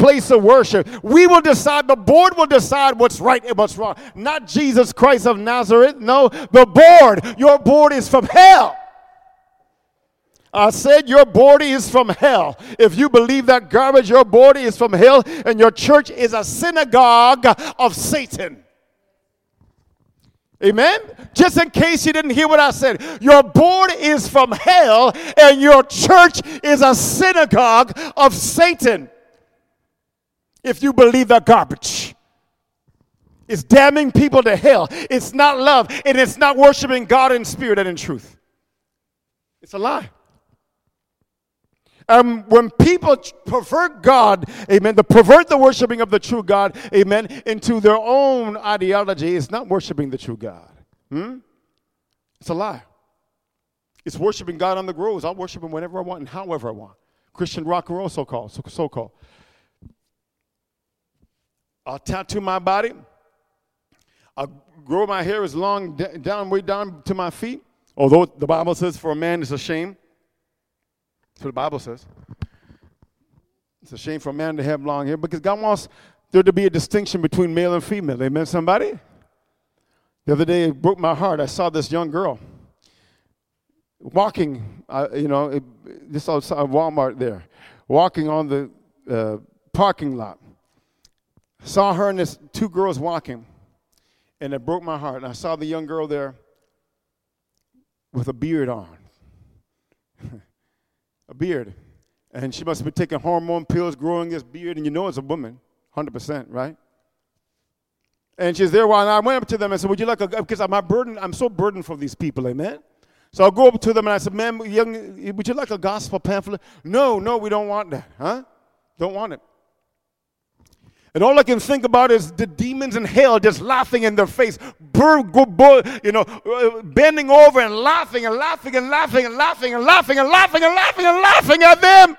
place of worship. We will decide, the board will decide what's right and what's wrong. Not Jesus Christ of Nazareth. No, the board. Your board is from hell. I said your body is from hell. If you believe that garbage, your body is from hell, and your church is a synagogue of Satan. Amen? Just in case you didn't hear what I said, your board is from hell, and your church is a synagogue of Satan. If you believe that garbage. It's damning people to hell. It's not love, and it's not worshiping God in spirit and in truth. It's a lie. When people pervert God, amen, pervert the worshiping of the true God, amen, into their own ideology, it's not worshiping the true God. It's a lie. It's worshiping God on the groves. I'll worship him whenever I want and however I want. Christian rock and roll, so-called. I'll tattoo my body. I'll grow my hair as long, way down to my feet. Although the Bible says for a man it's a shame. That's what the Bible says. It's a shame for a man to have long hair because God wants there to be a distinction between male and female. Amen, somebody? The other day, it broke my heart. I saw this young girl walking, just outside Walmart there, walking on the parking lot. Saw her and this two girls walking, and it broke my heart. And I saw the young girl there with a beard on. A beard. And she must have been taking hormone pills, growing this beard, and you know it's a woman, 100%, right? And she's there while I went up to them and said, would you like because I'm so burdened for these people, amen? So I'll go up to them and I said, ma'am, would you like a gospel pamphlet? No, we don't want that, huh? Don't want it. And all I can think about is the demons in hell just laughing in their face, bending over and laughing and laughing and laughing and laughing and laughing and laughing and laughing and laughing at them.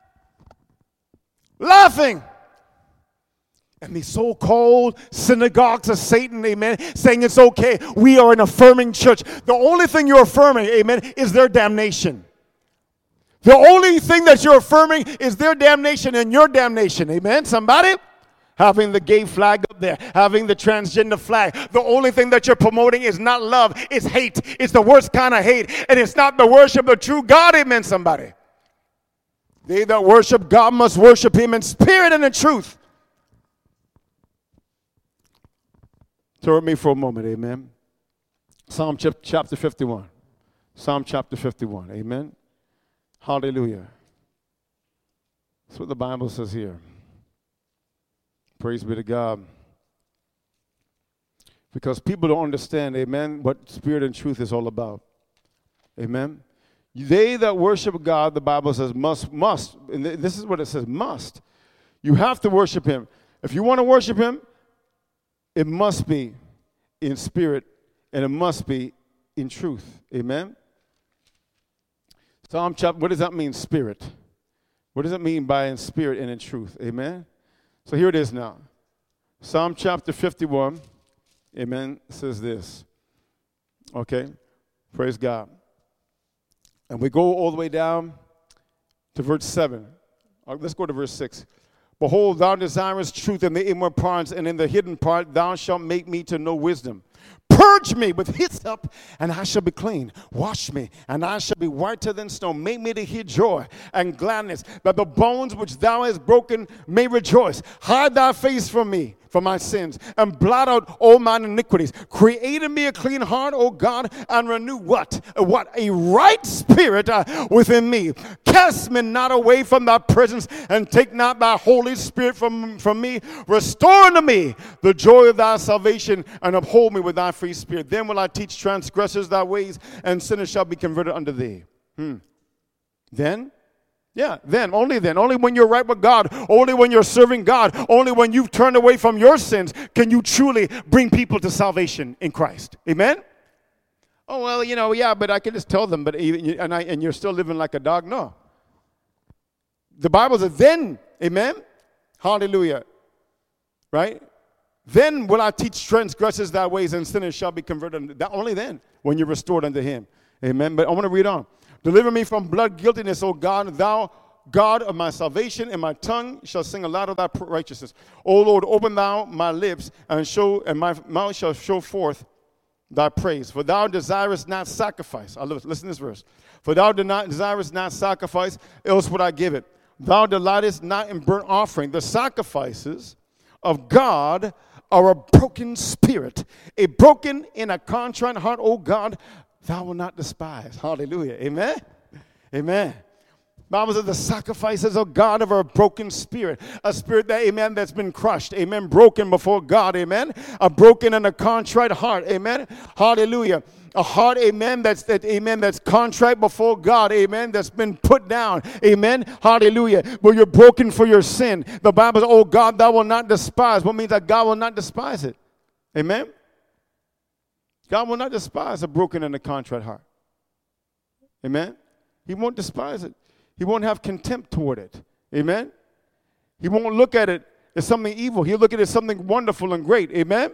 Laughing. And these so-called synagogues of Satan, amen, saying it's okay. We are an affirming church. The only thing you're affirming, amen, is their damnation. The only thing that you're affirming is their damnation and your damnation, amen, somebody? Having the gay flag up there, having the transgender flag. The only thing that you're promoting is not love, it's hate. It's the worst kind of hate. And it's not the worship of the true God, amen, somebody. They that worship God must worship him in spirit and in truth. Turn with me for a moment, amen. Psalm chapter 51. Psalm chapter 51, amen. Hallelujah. That's what the Bible says here. Praise be to God. Because people don't understand, amen, what spirit and truth is all about. Amen. They that worship God, the Bible says, must. And this is what it says, must. You have to worship him. If you want to worship him, it must be in spirit and it must be in truth. Amen. Psalm chapter, what does that mean, spirit? What does it mean by in spirit and in truth? Amen. So here it is now. Psalm chapter 51, amen, says this. Okay, praise God. And we go all the way down to verse 7. Let's go to verse 6. Behold, thou desirest truth in the inward parts, and in the hidden part thou shalt make me to know wisdom. Purge me with hyssop, and I shall be clean. Wash me, and I shall be whiter than snow. Make me to hear joy and gladness, that the bones which thou hast broken may rejoice. Hide thy face from me, for my sins, and blot out all mine iniquities. Create in me a clean heart, O God, and renew what? A right spirit within me. Cast me not away from thy presence, and take not thy Holy Spirit from me. Restore unto me the joy of thy salvation, and uphold me with thy free spirit. Then will I teach transgressors thy ways, and sinners shall be converted unto thee. Then? Yeah, only when you're right with God, only when you're serving God, only when you've turned away from your sins can you truly bring people to salvation in Christ. Amen? Oh, well, yeah, but I can just tell them, and you're still living like a dog? No. The Bible says, then, amen? Hallelujah. Right? Then will I teach transgressors thy ways, and sinners shall be converted. Only then, when you're restored unto him. Amen? But I want to read on. Deliver me from blood guiltiness, O God, thou God of my salvation, and my tongue shall sing aloud of thy righteousness. O Lord, open thou my lips, and my mouth shall show forth thy praise. For thou desirest not sacrifice. Listen to this verse. For thou desirest not sacrifice, else would I give it. Thou delightest not in burnt offering. The sacrifices of God are a broken spirit, a broken and a contrite heart, O God, thou wilt not despise. Hallelujah. Amen? Amen. Bible says the sacrifices of God of a broken spirit, a spirit that, amen, that's been crushed, amen, broken before God, amen, a broken and a contrite heart, amen, hallelujah, a heart, amen, that's contrite before God, amen, that's been put down, amen, hallelujah, but you're broken for your sin. The Bible says, oh God, thou wilt not despise. What means that God will not despise it? Amen? God will not despise a broken and a contrite heart. Amen? He won't despise it. He won't have contempt toward it. Amen? He won't look at it as something evil. He'll look at it as something wonderful and great. Amen?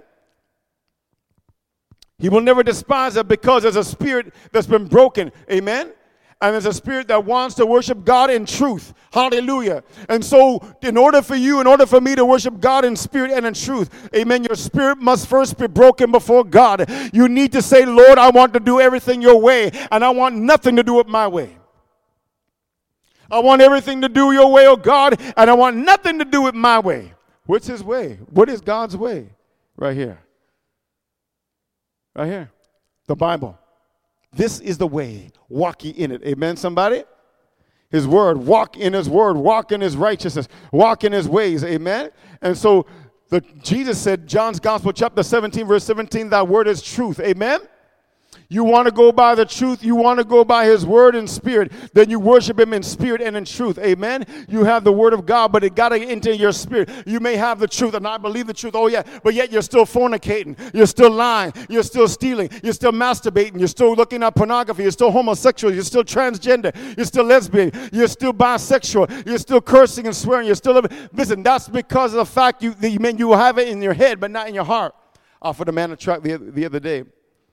He will never despise it because there's a spirit that's been broken. Amen? And there's a spirit that wants to worship God in truth. Hallelujah. And so in order for me to worship God in spirit and in truth, amen, your spirit must first be broken before God. You need to say, Lord, I want to do everything your way, and I want nothing to do it my way. I want everything to do your way, oh God, and I want nothing to do with my way. What's his way? What is God's way? Right here. Right here. The Bible. This is the way. Walk ye in it. Amen, somebody? His word. Walk in his word. Walk in his righteousness. Walk in his ways. Amen? And so Jesus said, John's Gospel, chapter 17, verse 17, thy word is truth. Amen? You want to go by the truth, you want to go by his word in spirit, then you worship him in spirit and in truth. Amen? You have the word of God, but it got to enter your spirit. You may have the truth, and I believe the truth, oh yeah, but yet you're still fornicating, you're still lying, you're still stealing, you're still masturbating, you're still looking at pornography, you're still homosexual, you're still transgender, you're still lesbian, you're still bisexual, you're still cursing and swearing, you're still living. Listen, that's because of the fact you have it in your head, but not in your heart. I offered a man a tract the other day.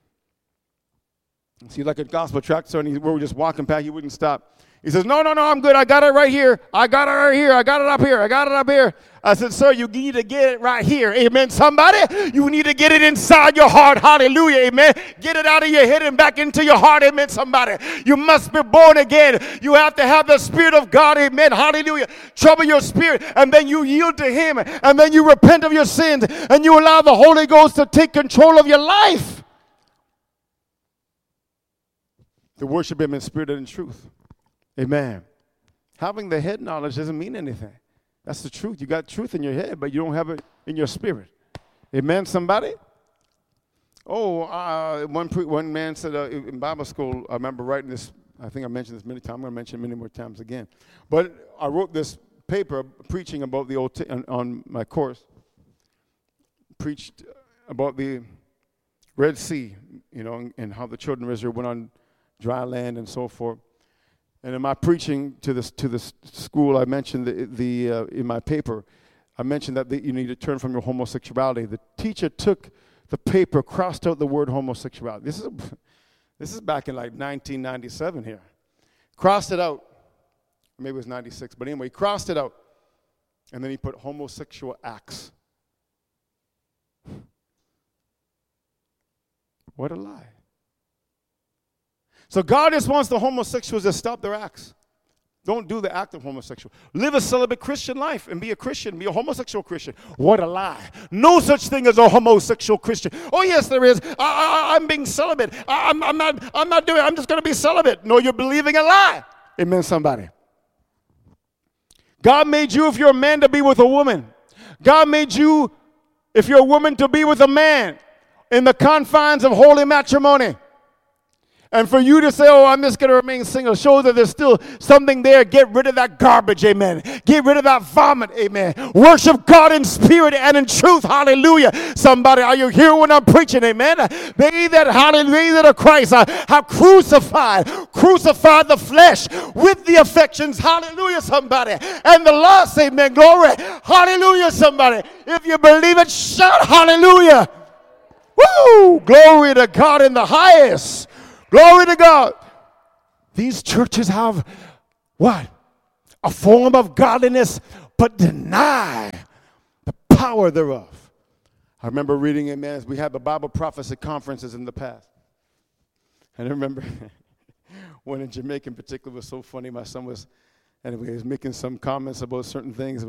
See, like a gospel tract, so we were just walking past, he wouldn't stop. He says, no, I'm good. I got it right here. I got it right here. I got it up here. I got it up here. I said, sir, you need to get it right here. Amen, somebody? You need to get it inside your heart. Hallelujah, amen. Get it out of your head and back into your heart. Amen, somebody. You must be born again. You have to have the Spirit of God. Amen, hallelujah. Trouble your spirit, and then you yield to him, and then you repent of your sins, and you allow the Holy Ghost to take control of your life. To worship him in spirit and in truth. Amen. Having the head knowledge doesn't mean anything. That's the truth. You got truth in your head, but you don't have it in your spirit. Amen, somebody? One man said in Bible school, I remember writing this, I think I mentioned this many times, I'm going to mention it many more times again. But I wrote this paper preaching about the on my course, preached about the Red Sea, and how the children of Israel went on dry land and so forth. And in my preaching to the school, I mentioned in my paper, I mentioned that you need to turn from your homosexuality. The teacher took the paper, crossed out the word homosexuality. This is back in like 1997 here. Crossed it out. Maybe it was 96, but anyway, he crossed it out. And then he put homosexual acts. What a lie. So God just wants the homosexuals to stop their acts. Don't do the act of homosexual. Live a celibate Christian life and be a Christian. Be a homosexual Christian. What a lie. No such thing as a homosexual Christian. Oh, yes, there is. I'm being celibate. I'm not doing it. I'm just going to be celibate. No, you're believing a lie. Amen, somebody. God made you, if you're a man, to be with a woman. God made you, if you're a woman, to be with a man in the confines of holy matrimony. And for you to say, oh, I'm just going to remain single, shows that there's still something there. Get rid of that garbage, amen. Get rid of that vomit, amen. Worship God in spirit and in truth, hallelujah. Somebody, are you here when I'm preaching, amen? They that are Christ have crucified the flesh with the affections, hallelujah, somebody. And the lust, amen, glory, hallelujah, somebody. If you believe it, shout hallelujah. Woo, glory to God in the highest. Glory to God. These churches have what? a form of godliness, but deny the power thereof. I remember reading, amen, we had the Bible prophecy conferences in the past. And I remember one in Jamaica in particular was so funny. My son was, anyway, he was making some comments about certain things.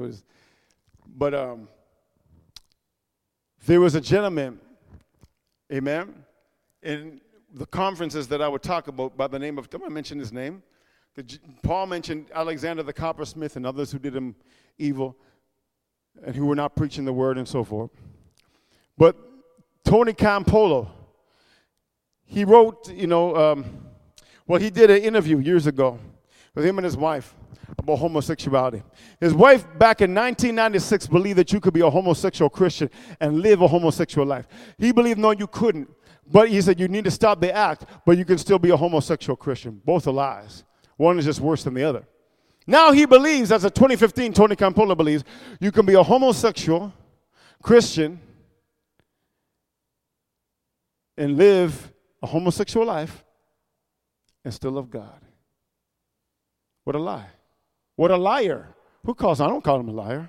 There was a gentleman, amen, in the conferences that I would talk about by the name of, don't I mention his name? Paul mentioned Alexander the coppersmith and others who did him evil and who were not preaching the word and so forth. But Tony Campolo, he wrote, he did an interview years ago with him and his wife about homosexuality. His wife back in 1996 believed that you could be a homosexual Christian and live a homosexual life. He believed, no, you couldn't. But he said you need to stop the act, but you can still be a homosexual Christian. Both are lies. One is just worse than the other. Now he believes, as of 2015, Tony Campolo believes, you can be a homosexual Christian and live a homosexual life and still love God. What a lie. What a liar. Who calls him? I don't call him a liar.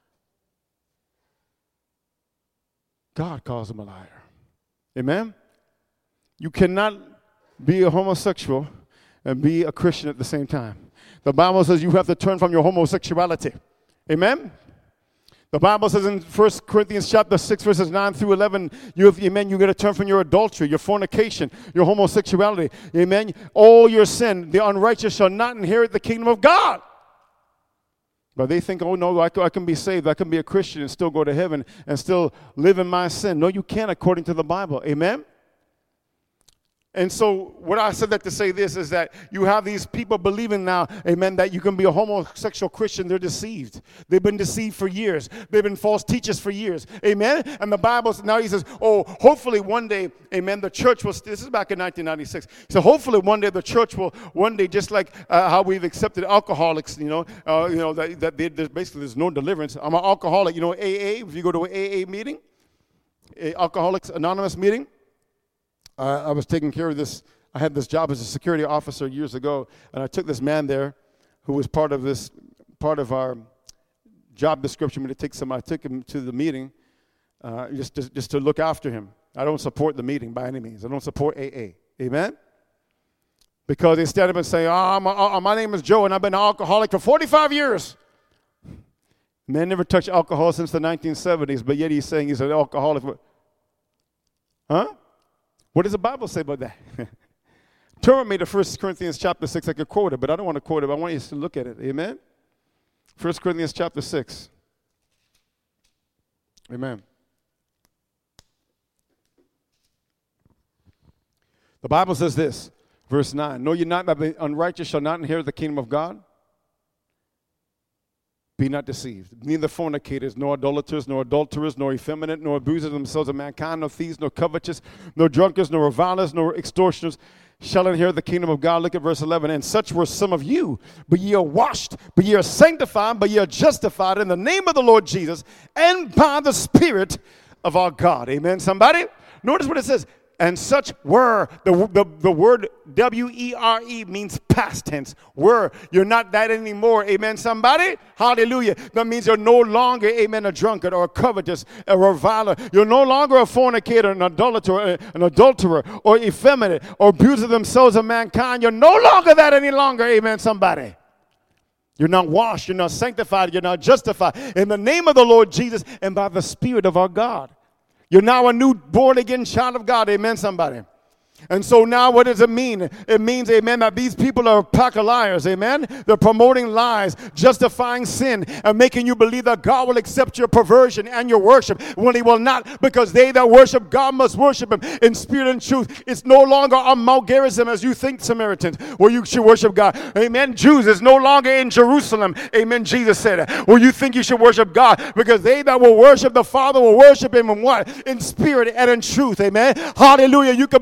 God calls him a liar. Amen? You cannot be a homosexual and be a Christian at the same time. The Bible says you have to turn from your homosexuality. Amen? The Bible says in 1 Corinthians chapter 6, verses 9 through 11, you got to turn from your adultery, your fornication, your homosexuality. Amen? All your sin, the unrighteous shall not inherit the kingdom of God. But they think, oh, no, I can be saved. I can be a Christian and still go to heaven and still live in my sin. No, you can't according to the Bible. Amen? And so what I said that to say this is that you have these people believing now, amen, that you can be a homosexual Christian. They're deceived. They've been deceived for years. They've been false teachers for years. Amen? And the Bible, now he says, oh, hopefully one day, amen, the church will, this is back in 1996. So hopefully one day the church will, one day, just like how we've accepted alcoholics, that basically there's no deliverance. I'm an alcoholic, AA, if you go to an AA meeting, Alcoholics Anonymous meeting, I was taking care of this. I had this job as a security officer years ago, and I took this man there who was part of our job description. I took him to the meeting just to look after him. I don't support the meeting by any means. I don't support AA. Amen? Because they stand up and say, my name is Joe, and I've been an alcoholic for 45 years. Man never touched alcohol since the 1970s, but yet he's saying he's an alcoholic. Huh? What does the Bible say about that? Turn with me to 1 Corinthians chapter 6. I could quote it, but I don't want to quote it. I want you to look at it. Amen? 1 Corinthians chapter 6. Amen. The Bible says this, verse 9. Know ye not that the unrighteous shall not inherit the kingdom of God? Be not deceived. Neither fornicators, nor idolaters, nor adulterers, nor effeminate, nor abusers themselves of mankind, nor thieves, nor covetous, nor drunkards, nor revilers, nor extortioners shall inherit the kingdom of God. Look at verse 11. And such were some of you, but ye are washed, but ye are sanctified, but ye are justified in the name of the Lord Jesus and by the Spirit of our God. Amen, somebody? Notice what it says. And such were, the word W-E-R-E means past tense. Were. You're not that anymore. Amen, somebody? Hallelujah. That means you're no longer, amen, a drunkard or a covetous, a reviler. You're no longer a fornicator, an adulterer, or effeminate, or abuser themselves of mankind. You're no longer that any longer. Amen, somebody? You're not washed. You're not sanctified. You're not justified. In the name of the Lord Jesus and by the Spirit of our God. You're now a new born-again child of God. Amen, somebody. And so now what does it mean? It means, amen, that these people are a pack of liars, amen? They're promoting lies, justifying sin, and making you believe that God will accept your perversion and your worship when he will not, because they that worship God must worship him in spirit and truth. It's no longer on Mount Gerizim as you think, Samaritans, where you should worship God. Amen. Jews is no longer in Jerusalem, amen, Jesus said, where you think you should worship God, because they that will worship the Father will worship him in what? In spirit and in truth, amen. Hallelujah. You could be in the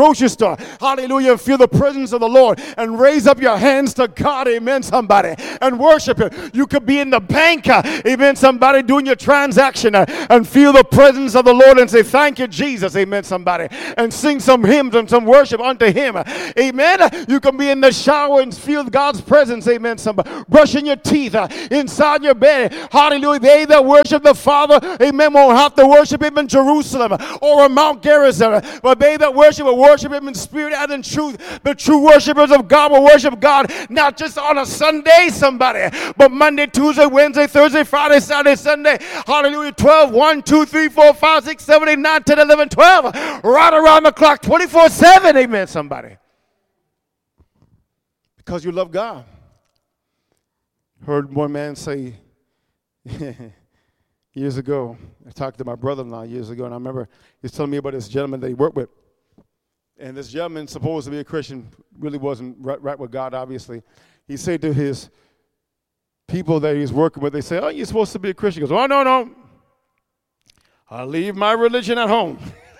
grocery store, hallelujah, and feel the presence of the Lord and raise up your hands to God, amen, somebody, and worship Him. You could be in the bank, amen, somebody, doing your transaction and feel the presence of the Lord and say, thank you, Jesus, amen, somebody, and sing some hymns and some worship unto Him, amen. You can be in the shower and feel God's presence, amen, somebody, brushing your teeth inside your bed, hallelujah. They that worship the Father, amen, won't have to worship Him in Jerusalem or in Mount Gerizim, but they that worship will worship Him in spirit and in truth. The true worshipers of God will worship God not just on a Sunday, somebody, but Monday, Tuesday, Wednesday, Thursday, Friday, Saturday, Sunday, hallelujah, 12, 1, 2, 3, 4, 5, 6, 7, 8, 9, 10, 11, 12, right around the clock, 24/7, amen, somebody. Because you love God. Heard one man say years ago, I talked to my brother-in-law years ago, and I remember he was telling me about this gentleman that he worked with. And this gentleman, supposed to be a Christian, really wasn't right with God, obviously. He said to his people that he's working with, they say, oh, you're supposed to be a Christian. He goes, oh, no. I'll leave my religion at home.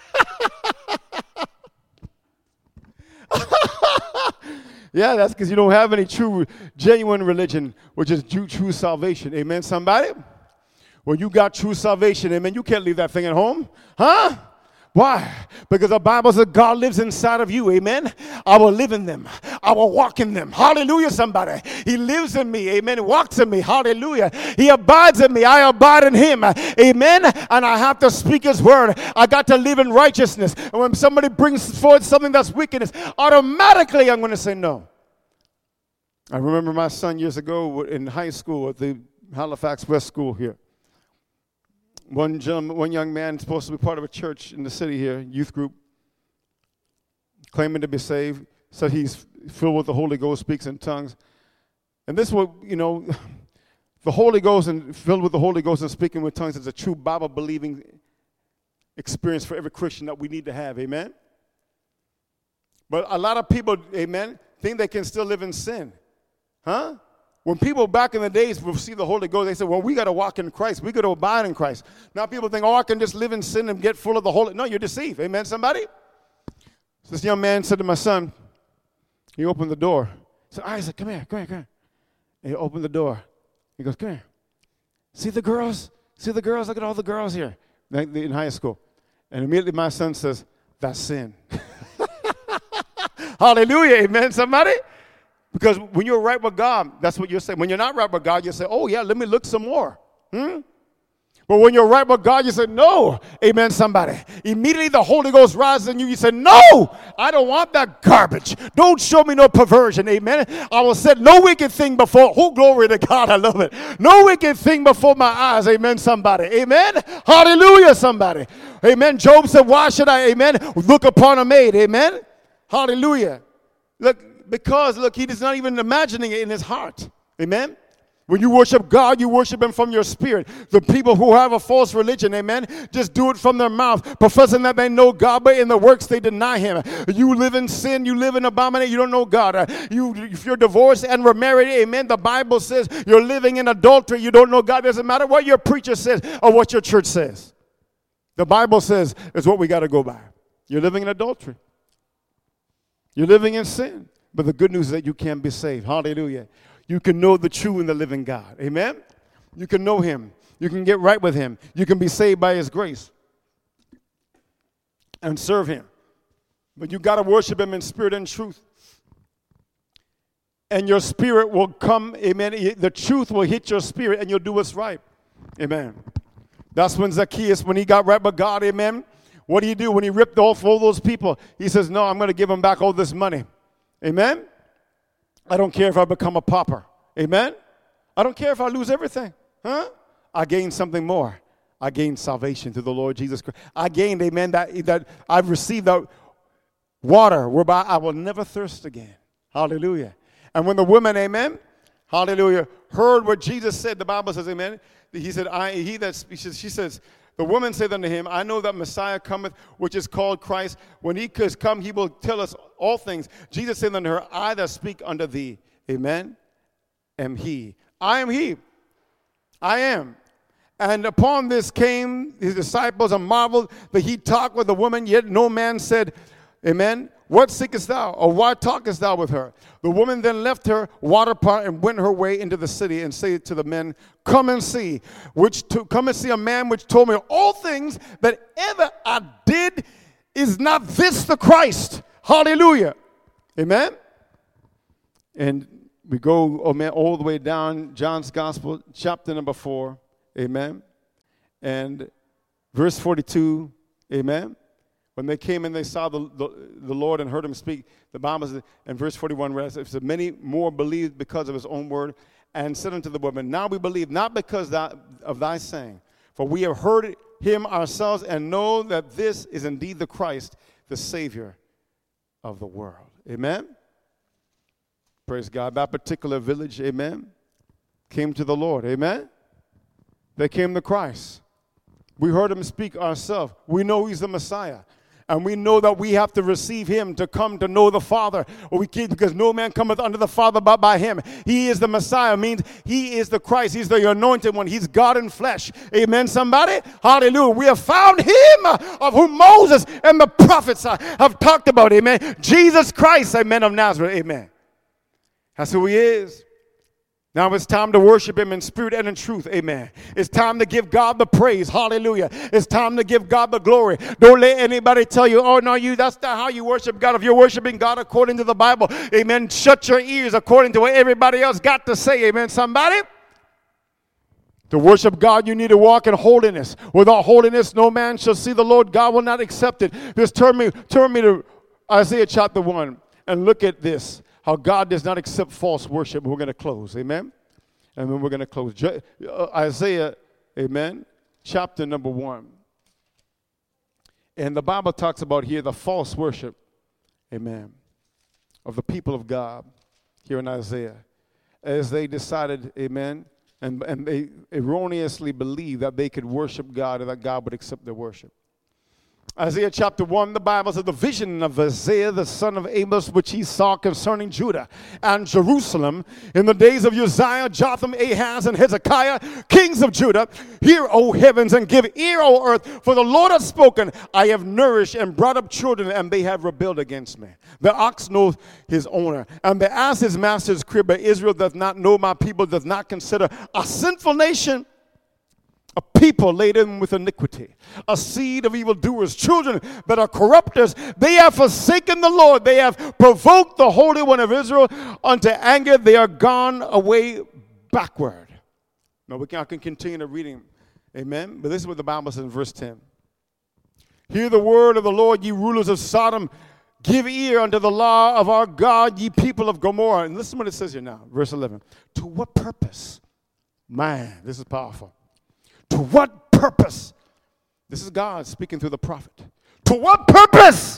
Yeah, that's because you don't have any true, genuine religion, which is true salvation. Amen, somebody? When you got true salvation, amen, you can't leave that thing at home. Huh? Why? Because the Bible says God lives inside of you, amen? I will live in them. I will walk in them. Hallelujah, somebody. He lives in me, amen. He walks in me, hallelujah. He abides in me. I abide in Him, amen. And I have to speak His word. I got to live in righteousness. And when somebody brings forth something that's wickedness, automatically I'm going to say no. I remember my son years ago in high school at the Halifax West School here. One young man supposed to be part of a church in the city here, youth group, claiming to be saved, said he's filled with the Holy Ghost, speaks in tongues. And this was, the Holy Ghost and filled with the Holy Ghost and speaking with tongues is a true Bible-believing experience for every Christian that we need to have, amen? But a lot of people, amen, think they can still live in sin, huh? When people back in the days received the Holy Ghost, they said, well, we got to walk in Christ. We got to abide in Christ. Now people think, I can just live in sin and get full of the Holy. No, you're deceived. Amen, somebody? So this young man said to my son, he opened the door. He said, Isaac, come here. And he opened the door. He goes, come here. See the girls? Look at all the girls here in high school. And immediately my son says, that's sin. Hallelujah, amen, somebody? Because when you're right with God, that's what you're saying. When you're not right with God, you say, oh, yeah, let me look some more. But when you're right with God, you say, no. Amen, somebody. Immediately the Holy Ghost rises in you. You say, no, I don't want that garbage. Don't show me no perversion. Amen. I will set no wicked thing before. Oh, glory to God. I love it. No wicked thing before my eyes. Amen, somebody. Amen. Hallelujah, somebody. Amen. Job said, why should I, amen, look upon a maid? Amen. Hallelujah. Because he's not even imagining it in his heart. Amen? When you worship God, you worship Him from your spirit. The people who have a false religion, amen, just do it from their mouth, professing that they know God, but in the works they deny Him. You live in sin, you live in abomination, you don't know God. If you're divorced and remarried, amen, the Bible says you're living in adultery, you don't know God. It doesn't matter what your preacher says or what your church says. The Bible says is what we got to go by. You're living in adultery. You're living in sin. But the good news is that you can be saved. Hallelujah. You can know the true and the living God. Amen? You can know Him. You can get right with Him. You can be saved by His grace and serve Him. But you got to worship Him in spirit and truth. And your spirit will come, amen. The truth will hit your spirit and you'll do what's right. Amen. That's when Zacchaeus, when he got right with God, amen. What do you do when he ripped off all those people? He says, no, I'm going to give them back all this money. Amen? I don't care if I become a pauper. Amen? I don't care if I lose everything. Huh? I gain something more. I gain salvation through the Lord Jesus Christ. I gained, amen, that I've received that water whereby I will never thirst again. Hallelujah. And when the woman, amen, hallelujah, heard what Jesus said, the Bible says, amen, he said, she says, the woman said unto him, I know that Messiah cometh, which is called Christ. When he is come, he will tell us all things. Jesus said unto her, I that speak unto thee, amen, am he. I am he. I am. And upon this came his disciples and marveled that he talked with the woman, yet no man said, amen, What seekest thou? Or why talkest thou with her? The woman then left her water pot and went her way into the city and said to the men, come and see a man which told me all things that ever I did. Is not this the Christ? Hallelujah. Amen. And we go, all the way down, John's Gospel, chapter number 4, amen, and verse 42, amen. When they came and they saw the Lord and heard him speak, the Bible says, in verse 41, where it says, many more believed because of his own word, and said unto the woman, now we believe, not because of thy saying, for we have heard him ourselves, and know that this is indeed the Christ, the Savior of the world. Amen. Praise God. That particular village, amen, came to the Lord. Amen. They came to Christ. We heard him speak ourselves. We know he's the Messiah. And we know that we have to receive him to come to know the Father. Because no man cometh unto the Father but by him. He is the Messiah. Means he is the Christ. He's the anointed one. He's God in flesh. Amen, somebody? Hallelujah. We have found him of whom Moses and the prophets have talked about. Amen. Jesus Christ, amen, of Nazareth. Amen. That's who he is. Now it's time to worship him in spirit and in truth. Amen. It's time to give God the praise. Hallelujah. It's time to give God the glory. Don't let anybody tell you, oh, no, that's not how you worship God. If you're worshiping God according to the Bible, amen, shut your ears according to what everybody else got to say. Amen, somebody? To worship God, you need to walk in holiness. Without holiness, no man shall see the Lord. God will not accept it. Just turn me to Isaiah chapter 1 and look at this. How God does not accept false worship. We're going to close, amen? And then we're going to close. Isaiah, amen, chapter number 1. And the Bible talks about here the false worship, amen, of the people of God here in Isaiah. As they decided, amen, and they erroneously believed that they could worship God and that God would accept their worship. Isaiah chapter 1, the Bible says, the vision of Isaiah, the son of Amos, which he saw concerning Judah and Jerusalem in the days of Uzziah, Jotham, Ahaz, and Hezekiah, kings of Judah. Hear, O heavens, and give ear, O earth, for the Lord hath spoken. I have nourished and brought up children, and they have rebelled against me. The ox knows his owner, and the ass his master's crib, but Israel doth not know, my people does not consider a sinful nation. A people laden with iniquity, a seed of evildoers, children that are corrupters. They have forsaken the Lord. They have provoked the Holy One of Israel unto anger. They are gone away backward. Now, I can continue to reading. Amen. But this is what the Bible says in verse 10. Hear the word of the Lord, ye rulers of Sodom. Give ear unto the law of our God, ye people of Gomorrah. And listen to what it says here now, verse 11. To what purpose? Man, this is powerful. To what purpose? This is God speaking through the prophet. To what purpose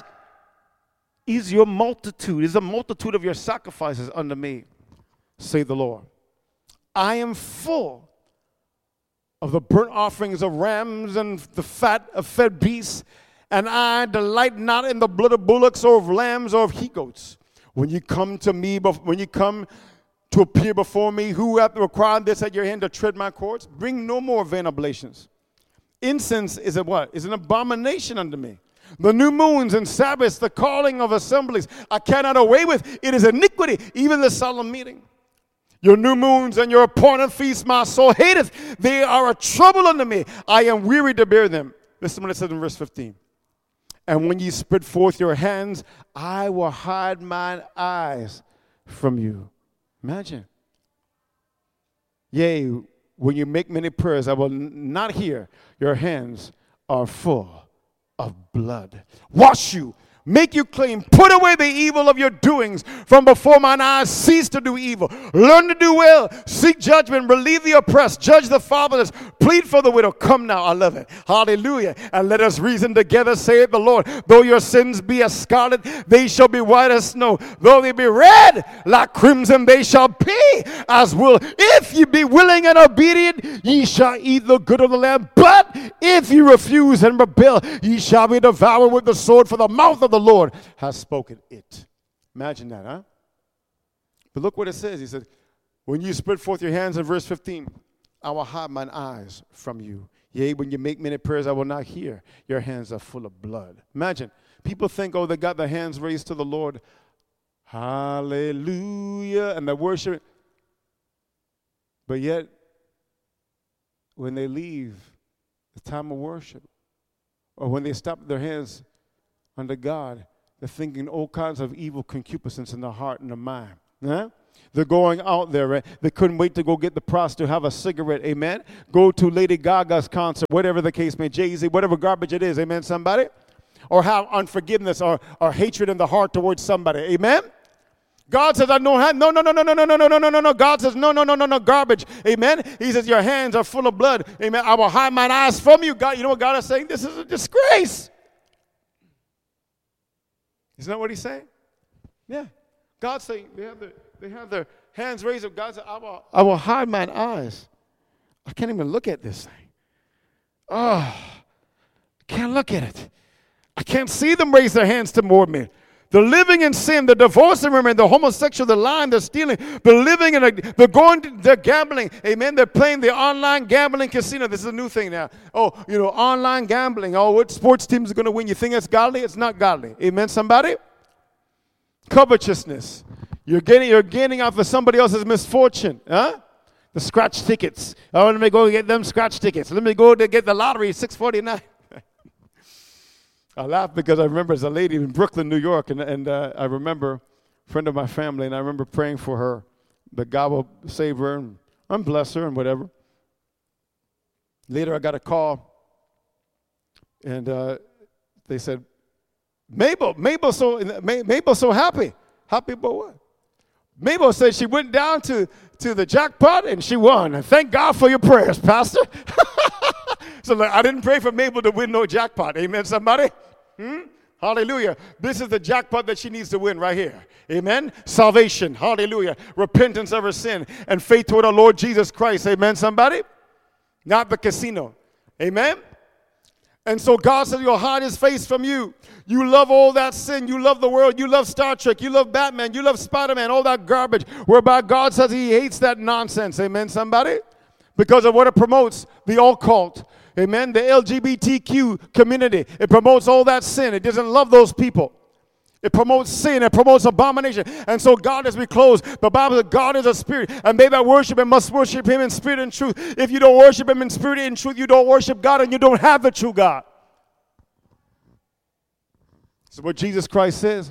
is your multitude? Is the multitude of your sacrifices unto me, say the Lord. I am full of the burnt offerings of rams and the fat of fed beasts, and I delight not in the blood of bullocks or of lambs or of he-goats. When you come to me, when you come to appear before me, who hath required this at your hand to tread my courts? Bring no more vain oblations. Incense is a what? Is an abomination unto me. The new moons and Sabbaths, the calling of assemblies, I cannot away with. It is iniquity, even the solemn meeting. Your new moons and your appointed feasts my soul hateth. They are a trouble unto me. I am weary to bear them. Listen to what it says in verse 15. And when ye spread forth your hands, I will hide mine eyes from you. Imagine. Yea, when you make many prayers, I will not hear. Your hands are full of blood. Wash you. Make you clean. Put away the evil of your doings from before mine eyes. Cease to do evil. Learn to do well. Seek judgment. Relieve the oppressed. Judge the fatherless. Plead for the widow. Come now. I love it. Hallelujah. And let us reason together, saith the Lord. Though your sins be as scarlet, they shall be white as snow. Though they be red like crimson, they shall be as wool. If ye be willing and obedient, ye shall eat the good of the land. But if ye refuse and rebel, ye shall be devoured with the sword, for the mouth of the Lord has spoken it. Imagine that, huh? But look what it says. He said, when you spread forth your hands in verse 15, I will hide mine eyes from you. Yea, when you make many prayers, I will not hear. Your hands are full of blood. Imagine, people think, oh, they got their hands raised to the Lord. Hallelujah. And they're worshiping. But yet, when they leave the time of worship, or when they stop their hands under God, they're thinking all kinds of evil concupiscence in their heart and their mind. Huh? They're going out there, right? They couldn't wait to go get the prostitute, have a cigarette, amen? Go to Lady Gaga's concert, whatever the case may be, Jay-Z, whatever garbage it is, amen, somebody? Or have unforgiveness or hatred in the heart towards somebody, amen? God says, I don't have, no. God says, no, garbage, amen? He says, your hands are full of blood, amen? I will hide mine eyes from you, God. You know what God is saying? This is a disgrace. Isn't that what he's saying? Yeah. God's saying, they have their hands raised up. God said, I will hide mine eyes. I can't even look at this thing. Oh, I can't look at it. I can't see them raise their hands toward me. They're living in sin. They're divorcing women. They're homosexual. They're lying. They're stealing. They're living they're gambling. Amen. They're playing the online gambling casino. This is a new thing now. Oh, online gambling. Oh, what sports team is going to win? You think it's godly? It's not godly. Amen, somebody? Covetousness. You're gaining out for somebody else's misfortune. Huh? The scratch tickets. Oh, let me go get them scratch tickets. Let me go to get the lottery, 649. I laugh because I remember as a lady in Brooklyn, New York, and I remember a friend of my family, and I remember praying for her that God will save her and bless her and whatever. Later, I got a call, and they said, Mabel's so happy. Happy about what? Mabel said she went down to the jackpot and she won. And thank God for your prayers, Pastor. So I didn't pray for Mabel to win no jackpot. Amen, somebody? Hallelujah. This is the jackpot that she needs to win right here. Amen? Salvation. Hallelujah. Repentance of her sin and faith toward our Lord Jesus Christ. Amen, somebody? Not the casino. Amen? And so God said, he'll hide his face from you. You love all that sin. You love the world. You love Star Trek. You love Batman. You love Spider-Man, all that garbage. Whereby God says he hates that nonsense. Amen, somebody? Because of what it promotes, the occult. Amen, the LGBTQ community. It promotes all that sin. It doesn't love those people. It promotes sin. It promotes abomination. And so God, as we close, the Bible says God is a spirit. And they that worship him must worship him in spirit and truth. If you don't worship him in spirit and truth, you don't worship God and you don't have the true God. So what Jesus Christ says,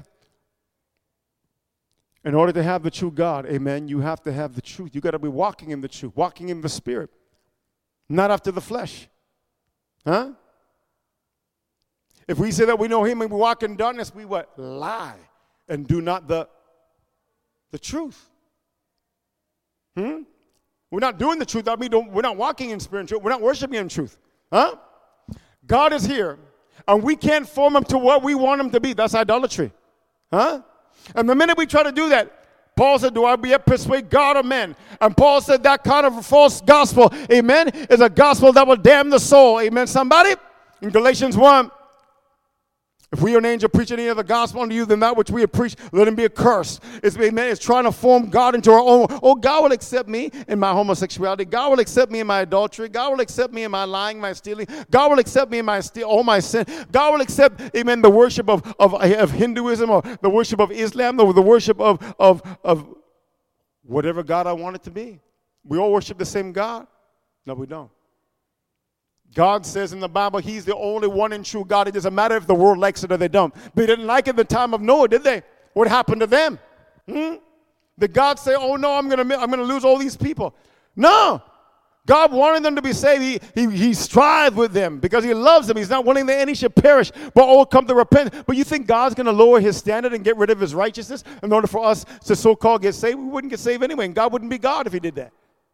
in order to have the true God, amen, you have to have the truth. You got to be walking in the truth, walking in the spirit, not after the flesh. Huh? If we say that we know him and we walk in darkness, we what? Lie and do not the truth. We're not doing the truth. We're not walking in spirit and truth. We're not worshiping in truth. Huh? God is here, and we can't form him to what we want him to be. That's idolatry. Huh? And the minute we try to do that, Paul said, do I yet persuade God or men? And Paul said that kind of false gospel, amen, is a gospel that will damn the soul. Amen, somebody? In Galatians 1, if we or an angel preach any other gospel unto you than that which we have preached, let him be accursed. It's trying to form God into our own. Oh, God will accept me in my homosexuality. God will accept me in my adultery. God will accept me in my lying, my stealing. God will accept me in all my sin. God will accept, amen, the worship of Hinduism or the worship of Islam or the worship of whatever God I want it to be. We all worship the same God. No, we don't. God says in the Bible, he's the only one and true God. It doesn't matter if the world likes it or they don't. They didn't like it at the time of Noah, did they? What happened to them? Did God say, oh no, I'm gonna lose all these people? No. God wanted them to be saved. He strived with them because he loves them. He's not willing that any should perish, but all come to repent. But you think God's going to lower his standard and get rid of his righteousness in order for us to so-called get saved? We wouldn't get saved anyway, and God wouldn't be God if he did that.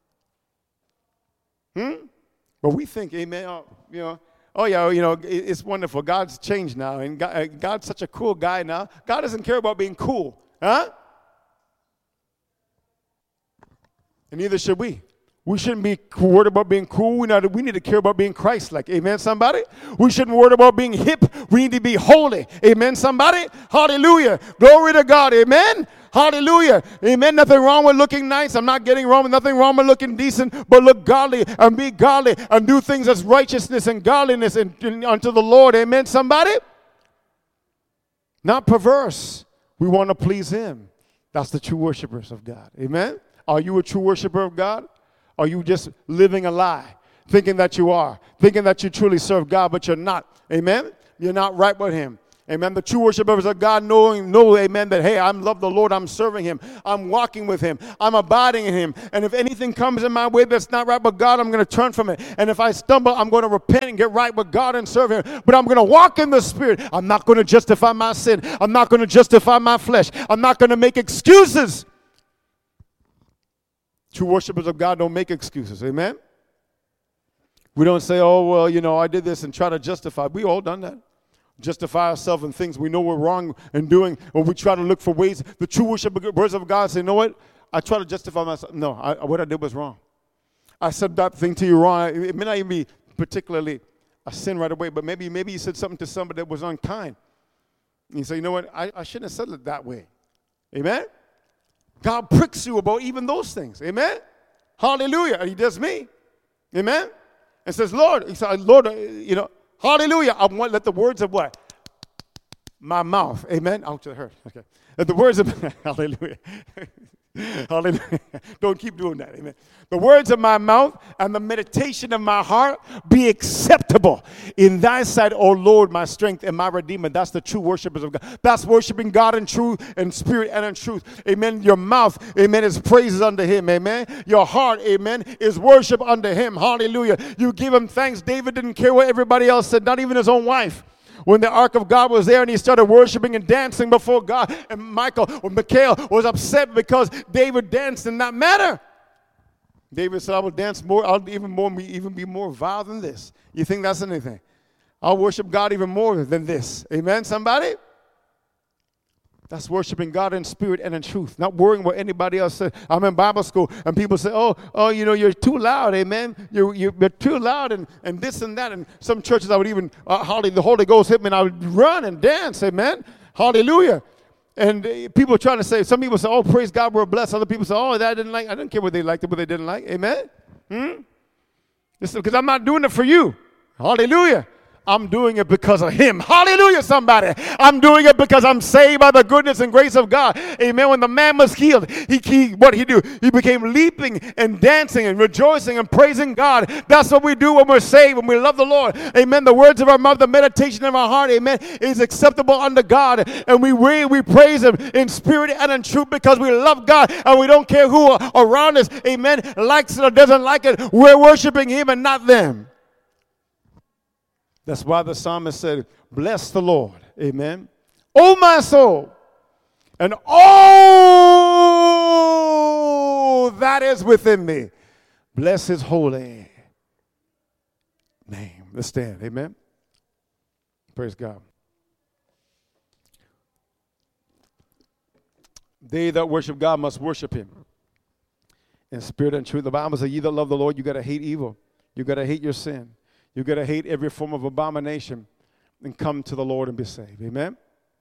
But we think, amen, it's wonderful. God's changed now, and God's such a cool guy now. God doesn't care about being cool, huh? And neither should we. We shouldn't be worried about being cool. We need to care about being Christ-like. Amen, somebody? We shouldn't worry about being hip. We need to be holy. Amen, somebody? Hallelujah. Glory to God. Amen? Hallelujah. Amen. Nothing wrong with looking nice. I'm not getting wrong. Nothing wrong with looking decent, but look godly and be godly and do things as righteousness and godliness and unto the Lord. Amen, somebody? Not perverse. We want to please him. That's the true worshipers of God. Amen? Are you a true worshiper of God? Are you just living a lie, thinking that you are, thinking that you truly serve God, but you're not? Amen? You're not right with him. Amen. The true worshipers of God know, amen, that, hey, I love the Lord. I'm serving him. I'm walking with him. I'm abiding in him. And if anything comes in my way that's not right with God, I'm going to turn from it. And if I stumble, I'm going to repent and get right with God and serve him. But I'm going to walk in the Spirit. I'm not going to justify my sin. I'm not going to justify my flesh. I'm not going to make excuses. True worshipers of God don't make excuses. Amen. We don't say, oh, well, I did this and try to justify. We all done that. Justify ourselves in things we know we're wrong in doing, or we try to look for ways. The true worshipers of God say, you know what? I try to justify myself. No, what I did was wrong. I said that thing to you wrong. It may not even be particularly a sin right away, but maybe you said something to somebody that was unkind. And you say, you know what? I shouldn't have said it that way. Amen? God pricks you about even those things. Amen? Hallelujah. And he does me. Amen? And says, Lord, hallelujah. I want let the words of what? My mouth. Amen. Ouch, it hurt. Okay. Let the words of hallelujah. Hallelujah. Don't keep doing that. Amen. The words of my mouth and the meditation of my heart be acceptable in thy sight, O Lord, my strength and my redeemer. That's the true worshipers of God. That's worshiping God in truth, in spirit and in truth. Amen. Your mouth, amen, is praises unto him. Amen. Your heart, amen, is worship unto him. Hallelujah. You give him thanks. David didn't care what everybody else said, not even his own wife. When the ark of God was there and he started worshiping and dancing before God, and Michal was upset because David danced in that manner. David said, I will dance more, I'll even be more vile than this. You think that's anything? I'll worship God even more than this. Amen, somebody? That's worshiping God in spirit and in truth, not worrying what anybody else says. I'm in Bible school, and people say, you're too loud, amen. You're too loud, and this and that. And some churches I would even, the Holy Ghost hit me, and I would run and dance, amen. Hallelujah. And people are trying to say, some people say, oh, praise God, we're blessed. Other people say, oh, that I didn't like. I didn't care what they liked, what they didn't like, amen. Because I'm not doing it for you. Hallelujah. I'm doing it because of him. Hallelujah, somebody. I'm doing it because I'm saved by the goodness and grace of God. Amen. When the man was healed, what he do? He became leaping and dancing and rejoicing and praising God. That's what we do when we're saved, when we love the Lord. Amen. The words of our mouth, the meditation of our heart, amen, is acceptable unto God. And we praise him in spirit and in truth because we love God and we don't care who around us, amen, likes it or doesn't like it. We're worshiping him and not them. That's why the psalmist said, bless the Lord, amen, O my soul, and all that is within me. Bless his holy name. Let's stand, amen. Praise God. They that worship God must worship him in spirit and truth. The Bible says, ye that love the Lord, you got to hate evil. You got to hate your sin. You got to hate every form of abomination and come to the Lord and be saved. Amen?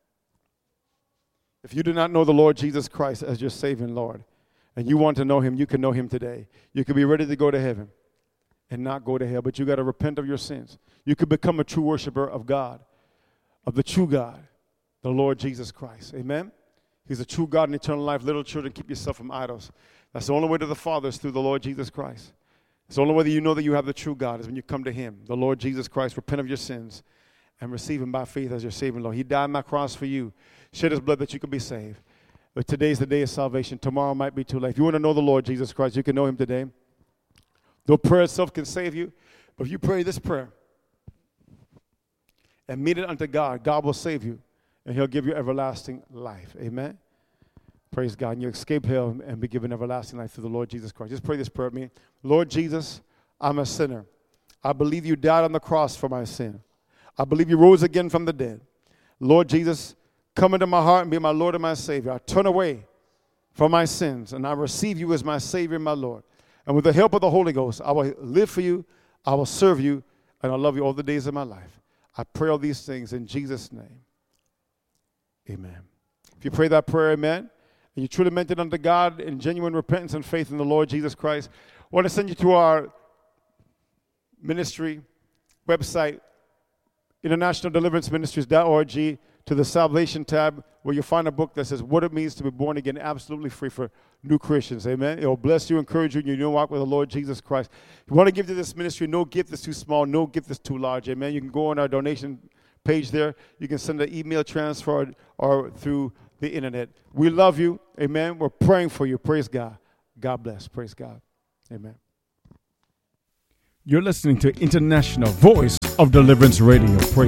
If you do not know the Lord Jesus Christ as your Savior and Lord, and you want to know him, you can know him today. You can be ready to go to heaven and not go to hell, but you got to repent of your sins. You could become a true worshiper of God, of the true God, the Lord Jesus Christ. Amen? He's a true God in eternal life. Little children, keep yourself from idols. That's the only way to the Father is through the Lord Jesus Christ. It's the only way that you know that you have the true God is when you come to him, the Lord Jesus Christ, repent of your sins, and receive him by faith as your Savior, Lord. He died on that cross for you, shed his blood that you could be saved. But today's the day of salvation. Tomorrow might be too late. If you want to know the Lord Jesus Christ, you can know him today. No prayer itself can save you, but if you pray this prayer and meet it unto God, God will save you, and he'll give you everlasting life. Amen? Praise God. And you escape hell and be given everlasting life through the Lord Jesus Christ. Just pray this prayer with me. Lord Jesus, I'm a sinner. I believe you died on the cross for my sin. I believe you rose again from the dead. Lord Jesus, come into my heart and be my Lord and my Savior. I turn away from my sins and I receive you as my Savior and my Lord. And with the help of the Holy Ghost, I will live for you, I will serve you, and I'll love you all the days of my life. I pray all these things in Jesus' name. Amen. If you pray that prayer, amen, and you truly meant it unto God in genuine repentance and faith in the Lord Jesus Christ, I want to send you to our ministry website, internationaldeliveranceministries.org, to the Salvation tab, where you'll find a book that says what it means to be born again, absolutely free for new Christians. Amen. It will bless you, encourage you, and you walk with the Lord Jesus Christ. If you want to give to this ministry, no gift is too small, no gift is too large. Amen. You can go on our donation page there. You can send an email transfer or through the internet. We love you. Amen. We're praying for you. Praise God. God bless. Praise God. Amen. You're listening to International Voice of Deliverance Radio. Praise